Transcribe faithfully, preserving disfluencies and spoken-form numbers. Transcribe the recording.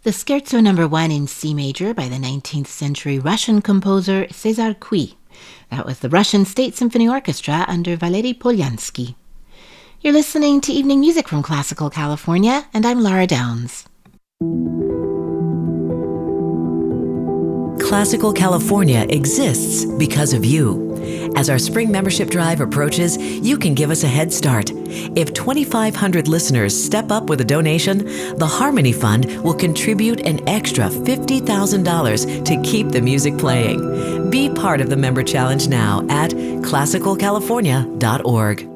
The Scherzo Number One in C major by the nineteenth century Russian composer César Cui. That was the Russian State Symphony Orchestra under Valery Polyansky. You're listening to Evening Music from Classical California, and I'm Laura Downs. Classical California exists because of you. As our spring membership drive approaches, you can give us a head start. If twenty-five hundred listeners step up with a donation, the Harmony Fund will contribute an extra fifty thousand dollars to keep the music playing. Be part of the member challenge now at classical california dot org.